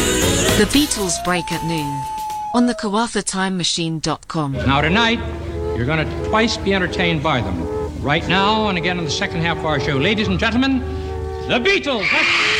The Beatles break at noon on the KawafaTimeMachine.com. Now tonight, you're going to twice be entertained by them. Right now and again in the second half of our show. Ladies and gentlemen, the Beatles.